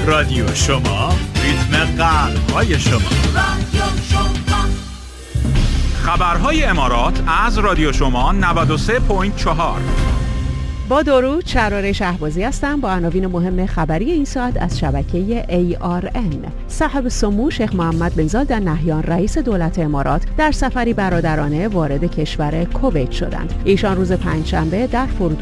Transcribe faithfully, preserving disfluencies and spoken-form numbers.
رادیو شما، ریتم قلب‌های شما. رادیو شما. خبرهای امارات از رادیو شما نود و سه ممیز چهار. با درود، شراره شهبازی هستم با عناوین مهم خبری این ساعت از شبکه ای آر ان. صاحب سمو شیخ محمد بن زاید ال نهیان رئیس دولت امارات در سفری برادرانه وارد کشور کویت شدند. ایشان روز پنجشنبه در فرودگاه